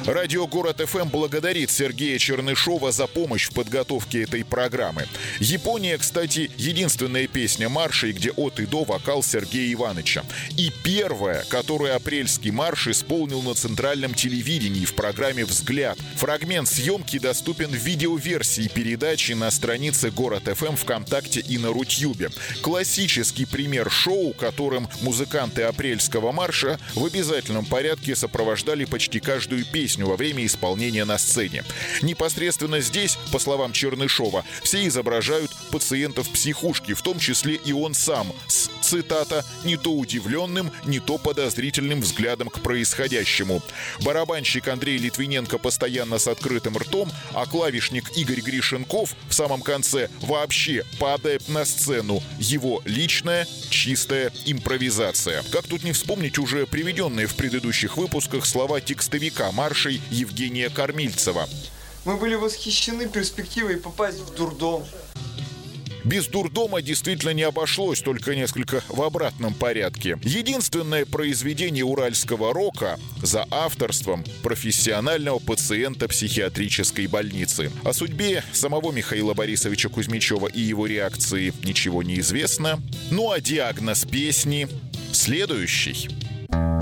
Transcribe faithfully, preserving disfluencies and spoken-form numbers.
Радио Город эф эм благодарит Сергея Чернышова за помощь в подготовке этой программы. «Япония», кстати, единственная песня маршей, где от и до вокал Сергея Ивановича. И первая, которую апрельский марш исполнил на центральном телевидении в программе «Взгляд». Фрагмент съемки доступен в видеоверсии передачи на странице Город эф эм ВКонтакте и на Рутьюбе. Классический пример шоу, которым музыканты апрельского марша в обязательном порядке сопровождали почти каждую песню во время исполнения на сцене. Непосредственно здесь, по словам Чернышова, все изображают пациентов психушки, в том числе и он сам, с, цитата, «не то удивленным, не то подозрительным взглядом к происходящему». Барабанщик Андрей Литвиненко постоянно с открытым ртом, а клавишник Игорь Гришенков в самом конце вообще падает на сцену. Его личная, чистая импровизация. Как тут не вспомнить уже приведенные в предыдущих выпусках слова текстовика маршей Евгения Кормильцева. Мы были восхищены перспективой попасть в дурдом. Без дурдома действительно не обошлось, только несколько в обратном порядке. Единственное произведение уральского рока за авторством профессионального пациента психиатрической больницы. О судьбе самого Михаила Борисовича Кузьмичева и его реакции ничего не известно. Ну а диагноз песни следующий.